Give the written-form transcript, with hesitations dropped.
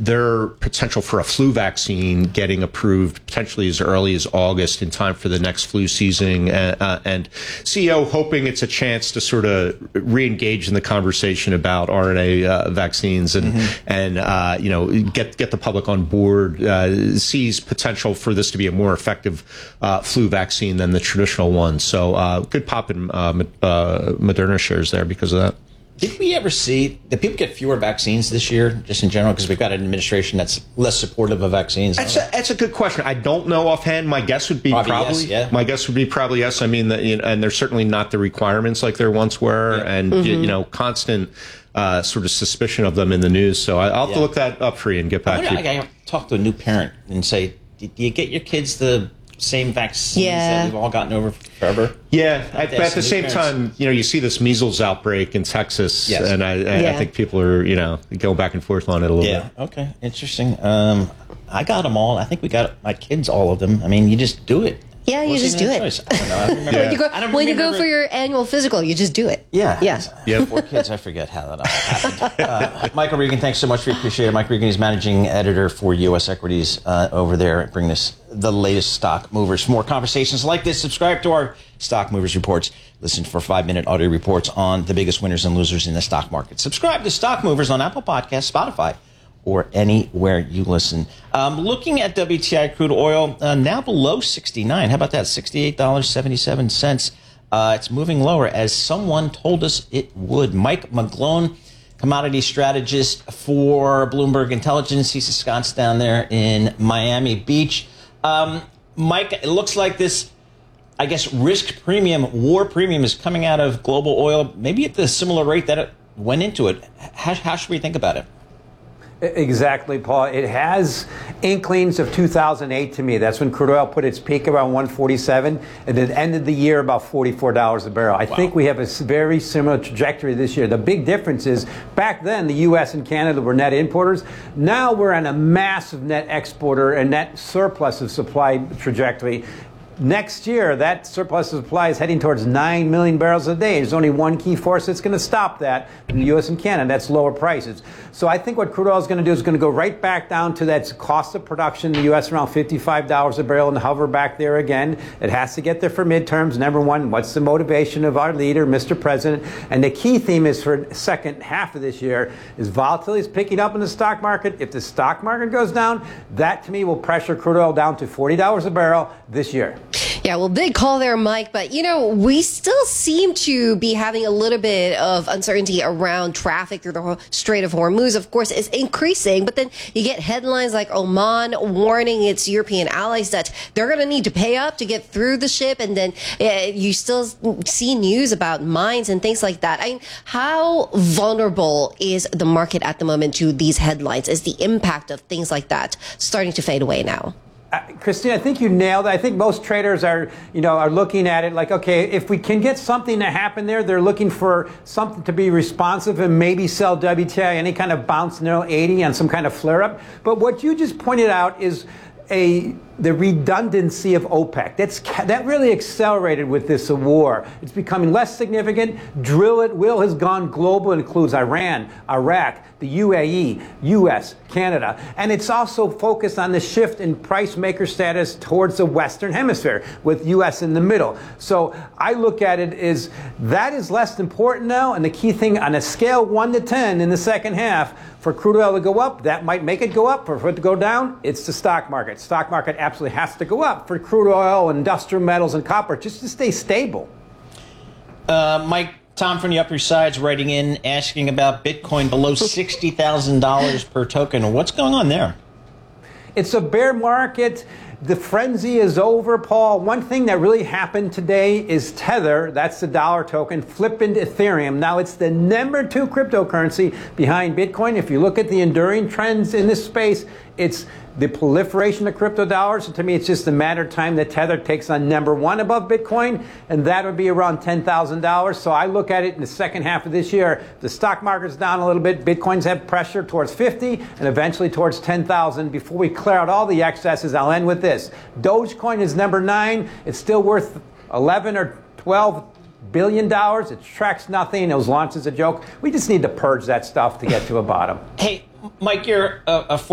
their potential for a flu vaccine getting approved potentially as early as August in time for the next flu season, and CEO hoping it's a chance to sort of re-engage in the conversation about RNA vaccines and get the public on board. Sees potential for this to be a more effective flu vaccine than the traditional one. So good pop in Moderna shares there because of that. Did we ever see that people get fewer vaccines this year, just in general, because we've got an administration that's less supportive of vaccines? That's a good question. I don't know offhand. My guess would be probably yes, yeah. My guess would be probably yes. I mean, and there's certainly not the requirements like there once were, yeah. And constant sort of suspicion of them in the news. So I'll have to look that up for you and get back to you. I talk to a new parent and say, do you get your kids the same vaccines that we've all gotten over forever? Yeah, but at the same time, you see this measles outbreak in Texas, yes. And I think people are, going back and forth on it a little bit. Yeah, okay, interesting. I got them all. I think we got my kids all of them. I mean, you just do it. Yeah, you just do it. I don't know. I remember, when you go for your annual physical, you just do it. Yeah. Yeah. 4 kids, I forget how that all happened. Michael Regan, thanks so much. We appreciate it. Mike Regan is managing editor for U.S. Equities over there. Bring us the latest stock movers. For more conversations like this, subscribe to our Stock Movers Reports. Listen for 5-minute audio reports on the biggest winners and losers in the stock market. Subscribe to Stock Movers on Apple Podcasts, Spotify, or anywhere you listen. Looking at WTI crude oil, now below 69. How about that? $68.77. It's moving lower, as someone told us it would. Mike McGlone, commodity strategist for Bloomberg Intelligence. He's ensconced down there in Miami Beach. Mike, it looks like this, I guess, risk premium, war premium is coming out of global oil, maybe at the similar rate that it went into it. How should we think about it? Exactly, Paul. It has inklings of 2008 to me. That's when crude oil put its peak around 147, and it ended the year about $44 a barrel. I think we have a very similar trajectory this year. The big difference is back then the U.S. and Canada were net importers. Now we're on a massive net exporter and net surplus of supply trajectory. Next year, that surplus of supply is heading towards 9 million barrels a day. There's only one key force that's going to stop that in the U.S. and Canada. That's lower prices. So I think what crude oil is going to do is going to go right back down to that cost of production in the U.S. around $55 a barrel and hover back there again. It has to get there for midterms. Number one, what's the motivation of our leader, Mr. President? And the key theme is for the second half of this year is volatility is picking up in the stock market. If the stock market goes down, that to me will pressure crude oil down to $40 a barrel this year. Yeah, well, big call there, Mike. But, we still seem to be having a little bit of uncertainty around traffic through the Strait of Hormuz. Of course, it's increasing. But then you get headlines like Oman warning its European allies that they're going to need to pay up to get through the ship. And then you still see news about mines and things like that. I mean, how vulnerable is the market at the moment to these headlines? Is the impact of things like that starting to fade away now? Christine, I think you nailed it. I think most traders are looking at it like, okay, if we can get something to happen there, they're looking for something to be responsive and maybe sell WTI any kind of bounce near 80 on some kind of flare-up. But what you just pointed out is the redundancy of OPEC. That really accelerated with this war. It's becoming less significant. Drill at will has gone global. It includes Iran, Iraq, the UAE, U.S., Canada. And it's also focused on the shift in price maker status towards the Western Hemisphere, with U.S. in the middle. So I look at it as that is less important now. And the key thing on a scale 1 to 10 in the second half, for crude oil to go up, that might make it go up. For it to go down, it's the stock market. Stock market absolutely has to go up for crude oil, industrial metals, and copper just to stay stable. Mike, Tom from the Upper Side's writing in asking about Bitcoin below $60,000 per token. What's going on there? It's a bear market. The frenzy is over, Paul. One thing that really happened today is Tether, that's the dollar token, flipped into Ethereum. Now it's the number 2 cryptocurrency behind Bitcoin. If you look at the enduring trends in this space, it's the proliferation of crypto dollars. And to me, it's just a matter of time that Tether takes on number 1 above Bitcoin, and that would be around $10,000. So I look at it in the second half of this year. The stock market's down a little bit. Bitcoins have pressure towards 50 and eventually towards 10,000. Before we clear out all the excesses, I'll end with this. Dogecoin is number 9. It's still worth 11 or 12 billion dollars. It tracks nothing. It was launched as a joke. We just need to purge that stuff to get to a bottom. Hey, Mike, you're a